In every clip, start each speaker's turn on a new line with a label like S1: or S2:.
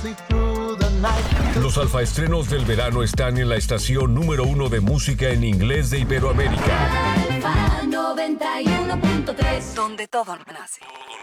S1: Los alfaestrenos del verano están en la estación número 1 de música en inglés de Iberoamérica.
S2: Alfa 91.3, donde todo nace.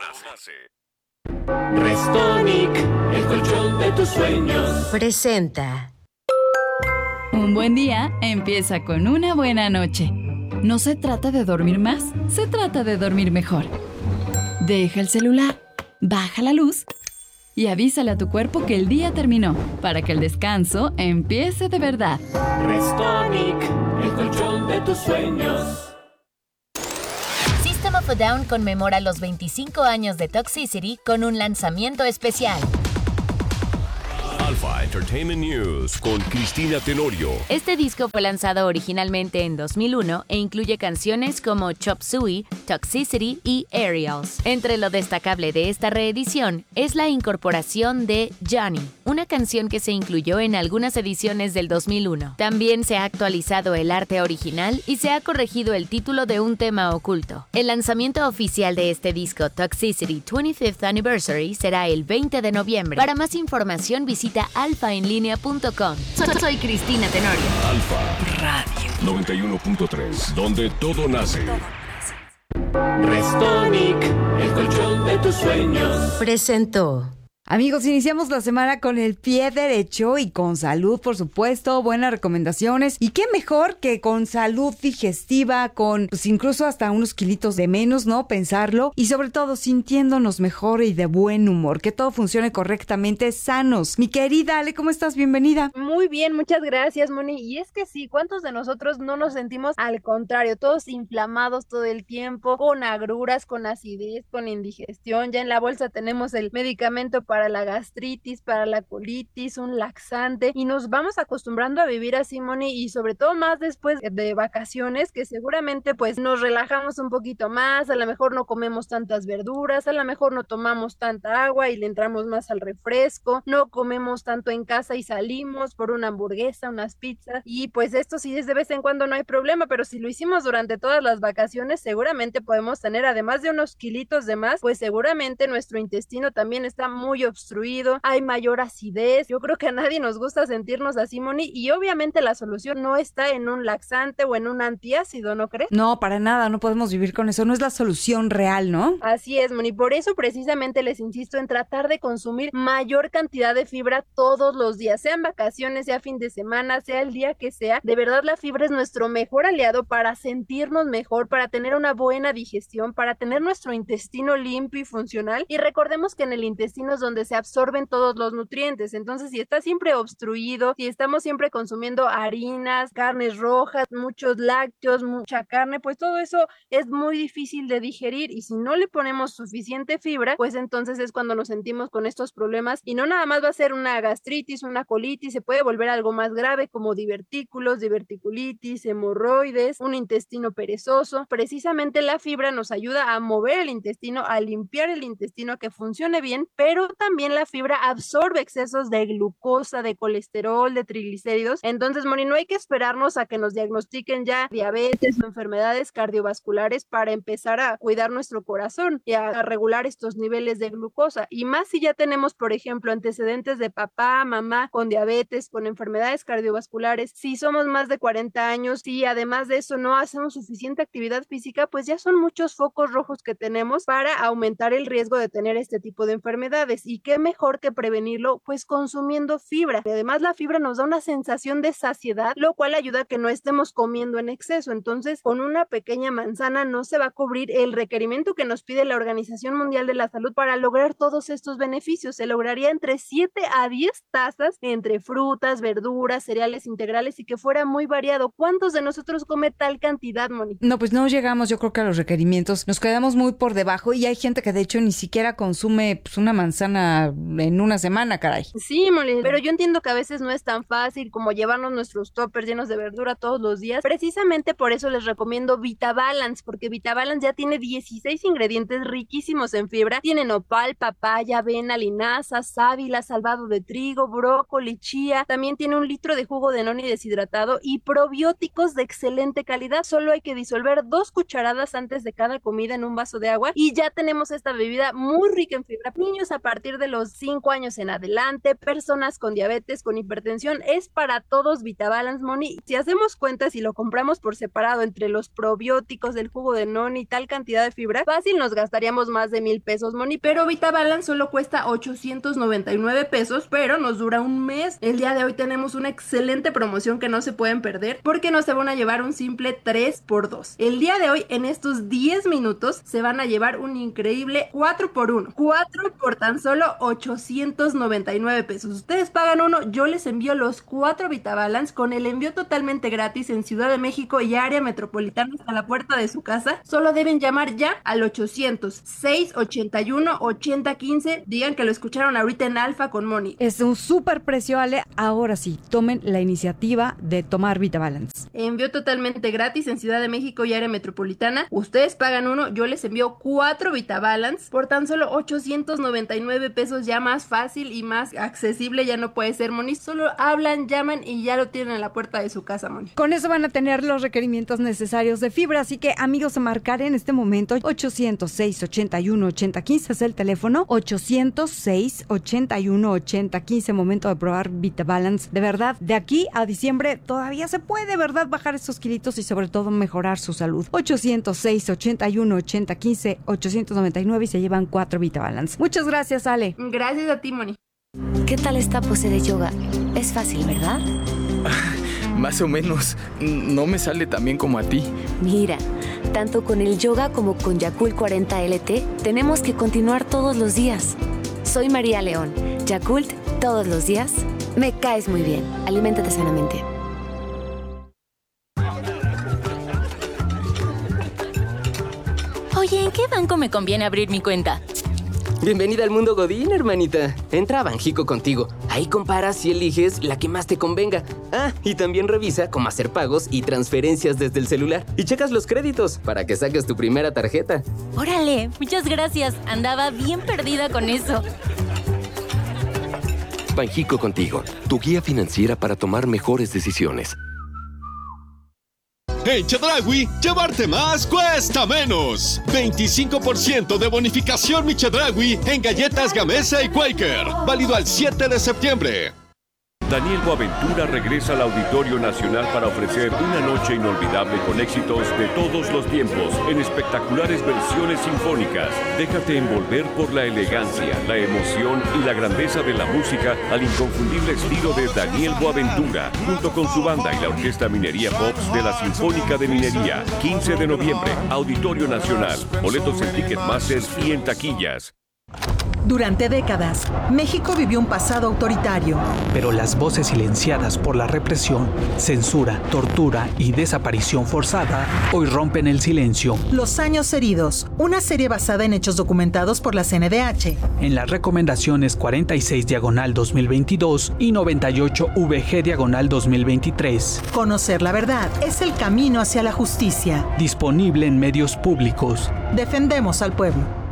S3: Restonic, el colchón de tus sueños.
S4: Presenta.
S5: Un buen día empieza con una buena noche. No se trata de dormir más, se trata de dormir mejor. Deja el celular, baja la luz y avísale a tu cuerpo que el día terminó, para que el descanso empiece de verdad.
S3: Restonic, el colchón de tus sueños.
S4: System of a Down conmemora los 25 años de Toxicity con un lanzamiento especial.
S1: Alpha Entertainment News con Cristina Tenorio.
S4: Este disco fue lanzado originalmente en 2001 e incluye canciones como Chop Suey, Toxicity y Aerials. Entre lo destacable de esta reedición es la incorporación de Johnny, una canción que se incluyó en algunas ediciones del 2001. También se ha actualizado el arte original y se ha corregido el título de un tema oculto. El lanzamiento oficial de este disco, Toxicity 25th Anniversary, será el 20 de noviembre. Para más información visita alfaenlinea.com. Soy Cristina Tenorio.
S1: Alfa Radio 91.3, donde todo nace.
S3: Restonic, el colchón de tus sueños.
S4: Presentó.
S6: Amigos, iniciamos la semana con el pie derecho y con salud, por supuesto, buenas recomendaciones. Y qué mejor que con salud digestiva, con pues incluso hasta unos kilitos de menos, ¿no? Pensarlo. Y sobre todo sintiéndonos mejor y de buen humor, que todo funcione correctamente, sanos. Mi querida Ale, ¿cómo estás? Bienvenida.
S7: Muy bien, muchas gracias, Moni. Y es que sí, ¿cuántos de nosotros no nos sentimos al contrario? Todos inflamados todo el tiempo, con agruras, con acidez, con indigestión. Ya en la bolsa tenemos el medicamento para la gastritis, para la colitis, un laxante, y nos vamos acostumbrando a vivir así, Moni, y sobre todo más después de vacaciones, que seguramente pues nos relajamos un poquito más, a lo mejor no comemos tantas verduras, a lo mejor no tomamos tanta agua y le entramos más al refresco, no comemos tanto en casa y salimos por una hamburguesa, unas pizzas, y pues esto sí es de vez en cuando, no hay problema, pero si lo hicimos durante todas las vacaciones, seguramente podemos tener, además de unos kilitos de más, pues seguramente nuestro intestino también está muy obstruido, hay mayor acidez. Yo creo que a nadie nos gusta sentirnos así, Moni, y obviamente la solución no está en un laxante o en un antiácido, ¿no crees?
S6: No, para nada, no podemos vivir con eso, no es la solución real, ¿no?
S7: Así es, Moni, por eso precisamente les insisto en tratar de consumir mayor cantidad de fibra todos los días, sean vacaciones, sea fin de semana, sea el día que sea. De verdad la fibra es nuestro mejor aliado para sentirnos mejor, para tener una buena digestión, para tener nuestro intestino limpio y funcional. Y recordemos que en el intestino es donde se absorben todos los nutrientes. Entonces, si está siempre obstruido, si estamos siempre consumiendo harinas, carnes rojas, muchos lácteos, mucha carne, pues todo eso es muy difícil de digerir, y si no le ponemos suficiente fibra, pues entonces es cuando nos sentimos con estos problemas, y no nada más va a ser una gastritis, una colitis, se puede volver algo más grave como divertículos, diverticulitis, hemorroides, un intestino perezoso. Precisamente la fibra nos ayuda a mover el intestino, a limpiar el intestino, a que funcione bien, pero también la fibra absorbe excesos de glucosa, de colesterol, de triglicéridos. Entonces, Moni, no hay que esperarnos a que nos diagnostiquen ya diabetes o enfermedades cardiovasculares para empezar a cuidar nuestro corazón y a regular estos niveles de glucosa. Y más si ya tenemos, por ejemplo, antecedentes de papá, mamá con diabetes, con enfermedades cardiovasculares. Si somos más de 40 años, si además de eso no hacemos suficiente actividad física, pues ya son muchos focos rojos que tenemos para aumentar el riesgo de tener este tipo de enfermedades. Y qué mejor que prevenirlo, pues consumiendo fibra. Además, la fibra nos da una sensación de saciedad, lo cual ayuda a que no estemos comiendo en exceso. Entonces, con una pequeña manzana no se va a cubrir el requerimiento que nos pide la Organización Mundial de la Salud para lograr todos estos beneficios. Se lograría entre 7 a 10 tazas entre frutas, verduras, cereales integrales, y que fuera muy variado. ¿Cuántos de nosotros come tal cantidad, Moni?
S6: No, pues no llegamos, yo creo que a los requerimientos. Nos quedamos muy por debajo, y hay gente que de hecho ni siquiera consume pues una manzana en una semana, caray.
S7: Sí, Moni, pero yo entiendo que a veces no es tan fácil como llevarnos nuestros toppers llenos de verdura todos los días. Precisamente por eso les recomiendo VitaBalance, porque VitaBalance ya tiene 16 ingredientes riquísimos en fibra. Tiene nopal, papaya, avena, linaza, sábila, salvado de trigo, brócoli, chía. También tiene 1 litro de jugo de noni deshidratado y probióticos de excelente calidad. Solo hay que disolver 2 cucharadas antes de cada comida en un vaso de agua y ya tenemos esta bebida muy rica en fibra. Niños a partir partir de los 5 años en adelante, personas con diabetes, con hipertensión, es para todos VitaBalance, Moni. Si hacemos cuentas y lo compramos por separado entre los probióticos, el jugo de noni y tal cantidad de fibra, fácil nos gastaríamos más de 1,000 pesos, Moni, pero VitaBalance solo cuesta 899 pesos, pero nos dura un mes. El día de hoy tenemos una excelente promoción que no se pueden perder, porque no se van a llevar un simple 3x2. El día de hoy, en estos 10 minutos, se van a llevar un increíble 4x1. 4 por tan solo 899 pesos. Ustedes pagan uno, yo les envío los 4 VitaBalance con el envío totalmente gratis en Ciudad de México y área metropolitana hasta la puerta de su casa. Solo deben llamar ya al 800-681-8015. Digan que lo escucharon ahorita en Alfa con Moni.
S6: Es un súper precio, Ale. Ahora sí, tomen la iniciativa de tomar VitaBalance.
S7: Envío totalmente gratis en Ciudad de México y área metropolitana. Ustedes pagan uno, yo les envío 4 VitaBalance por tan solo 899 pesos. Ya más fácil y más accesible ya no puede ser, Moni. Solo hablan, llaman y ya lo tienen en la puerta de su casa, Moni.
S6: Con eso van a tener los requerimientos necesarios de fibra, así que amigos, a marcar en este momento 800-681-8015 es el teléfono, 800-681-8015, momento de probar VitaBalance. De verdad, de aquí a diciembre todavía se puede, ¿verdad?, bajar esos kilitos y sobre todo mejorar su salud. 800-681-8015, 899 y se llevan 4 VitaBalance. Muchas gracias, Ale.
S7: Gracias a ti, Moni.
S4: ¿Qué tal esta pose de yoga? Es fácil, ¿verdad?
S8: Más o menos. No me sale tan bien como a ti.
S4: Mira, tanto con el yoga como con Yakult 40 LT, tenemos que continuar todos los días. Soy María León. Yakult, todos los días. Me caes muy bien. Aliméntate sanamente.
S9: Oye, ¿en qué banco me conviene abrir mi cuenta?
S10: Bienvenida al mundo Godín, hermanita. Entra a Banjico contigo. Ahí comparas y eliges la que más te convenga. Ah, y también revisa cómo hacer pagos y transferencias desde el celular. Y checas los créditos para que saques tu primera tarjeta.
S9: Órale, muchas gracias. Andaba bien perdida con eso.
S11: Banjico contigo, tu guía financiera para tomar mejores decisiones.
S12: En Chedraui, llevarte más cuesta menos. 25% de bonificación Mi Chedraui en galletas Gamesa y Quaker. Válido al 7 de septiembre.
S1: Daniel Boaventura regresa al Auditorio Nacional para ofrecer una noche inolvidable con éxitos de todos los tiempos en espectaculares versiones sinfónicas. Déjate envolver por la elegancia, la emoción y la grandeza de la música al inconfundible estilo de Daniel Boaventura, junto con su banda y la Orquesta Minería Pops de la Sinfónica de Minería. 15 de noviembre, Auditorio Nacional. Boletos en Ticketmaster y en taquillas.
S13: Durante décadas, México vivió un pasado autoritario.
S14: Pero las voces silenciadas por la represión, censura, tortura y desaparición forzada hoy rompen el silencio.
S13: Los años heridos, una serie basada en hechos documentados por la CNDH.
S14: En las recomendaciones 46/2022 y 98VG/2023.
S13: Conocer la verdad es el camino hacia la justicia.
S14: Disponible en medios públicos.
S13: Defendemos al pueblo.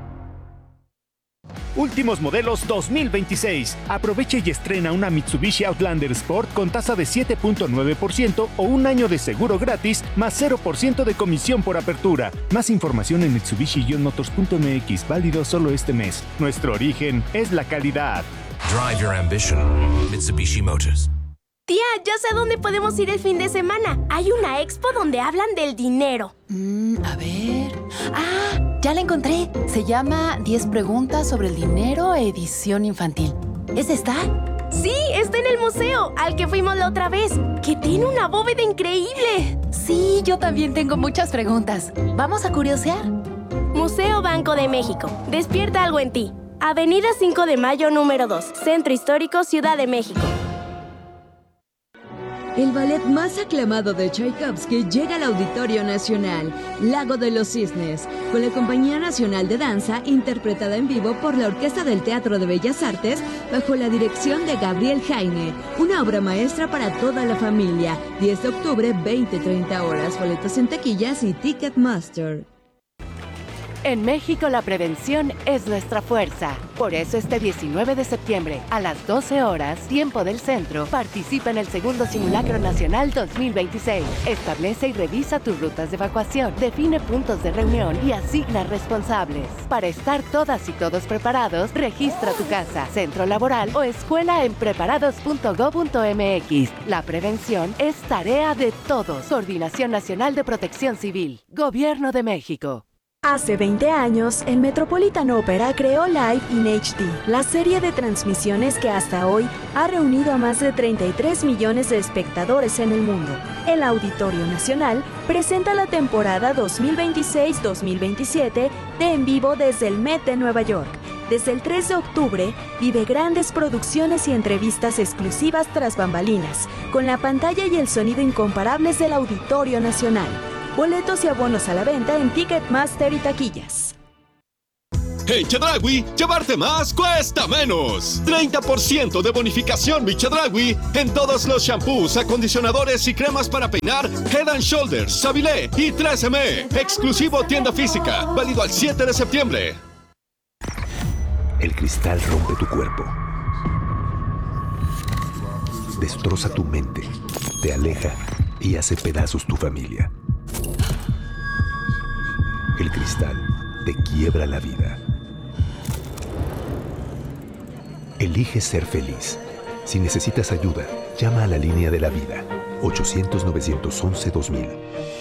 S15: Últimos modelos 2026. Aproveche y estrena una Mitsubishi Outlander Sport con tasa de 7.9% o un año de seguro gratis más 0% de comisión por apertura. Más información en Mitsubishi-motors.mx, válido solo este mes. Nuestro origen es la calidad.
S16: Drive your ambition. Mitsubishi Motors.
S17: Tía, ya sé dónde podemos ir el fin de semana. Hay una expo donde hablan del dinero.
S18: A ver... ¡Ah! Ya la encontré. Se llama 10 preguntas sobre el dinero, edición infantil. ¿Es esta?
S17: Sí, está en el museo, al que fuimos la otra vez, que tiene una bóveda increíble.
S18: Sí, yo también tengo muchas preguntas. ¿Vamos a curiosear?
S17: Museo Banco de México. Despierta algo en ti. Avenida 5 de Mayo, número 2. Centro Histórico, Ciudad de México.
S19: El ballet más aclamado de Tchaikovsky llega al Auditorio Nacional, Lago de los Cisnes, con la Compañía Nacional de Danza, interpretada en vivo por la Orquesta del Teatro de Bellas Artes, bajo la dirección de Gabriel Jaime. Una obra maestra para toda la familia. 10 de octubre, 20-30 horas. Boletos en taquillas y Ticketmaster.
S20: En México la prevención es nuestra fuerza. Por eso este 19 de septiembre, a las 12 horas, tiempo del centro, participa en el segundo Simulacro Nacional 2026. Establece y revisa tus rutas de evacuación, define puntos de reunión y asigna responsables. Para estar todas y todos preparados, registra tu casa, centro laboral o escuela en preparados.gov.mx. La prevención es tarea de todos. Coordinación Nacional de Protección Civil. Gobierno de México.
S21: Hace 20 años, el Metropolitan Opera creó Live in HD, la serie de transmisiones que hasta hoy ha reunido a más de 33 millones de espectadores en el mundo. El Auditorio Nacional presenta la temporada 2026-2027 de En Vivo desde el Met de Nueva York. Desde el 3 de octubre, vive grandes producciones y entrevistas exclusivas tras bambalinas, con la pantalla y el sonido incomparables del Auditorio Nacional. Boletos y abonos a la venta en Ticketmaster y taquillas.
S12: En Chedraui, llevarte más cuesta menos. 30% de bonificación mi Chedraui en todos los shampoos, acondicionadores y cremas para peinar Head & Shoulders, Savilé y 3M. Exclusivo tienda física, válido al 7 de septiembre.
S22: El cristal rompe tu cuerpo. Destroza tu mente, te aleja y hace pedazos tu familia. El cristal te quiebra la vida. Elige ser feliz. Si necesitas ayuda, llama a la línea de la vida. 800-911-2000.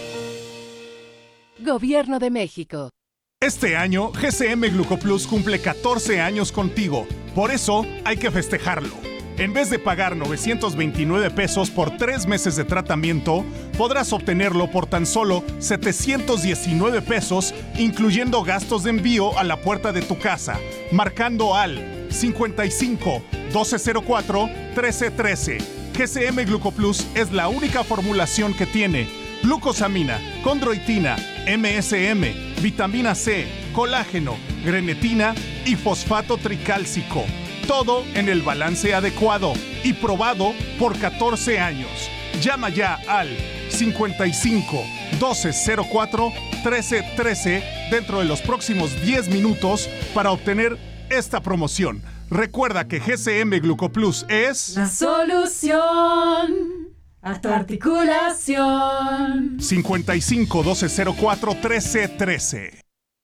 S20: Gobierno de México.
S23: Este año, GCM Glucoplus cumple 14 años contigo. Por eso, hay que festejarlo. En vez de pagar 929 pesos por 3 meses de tratamiento, podrás obtenerlo por tan solo 719 pesos, incluyendo gastos de envío a la puerta de tu casa, marcando al 55 1204 1313. GCM Glucoplus es la única formulación que tiene glucosamina, condroitina, MSM, vitamina C, colágeno, grenetina y fosfato tricálcico. Todo en el balance adecuado y probado por 14 años. Llama ya al 55 1204 1313 dentro de los próximos 10 minutos para obtener esta promoción. Recuerda que GCM Glucoplus es
S5: la solución a tu articulación.
S23: 55 1204 1313.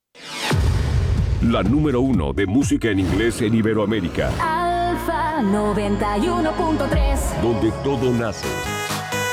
S1: La número 1 de música en inglés en Iberoamérica.
S2: Alfa 91.3.
S1: Donde todo nace.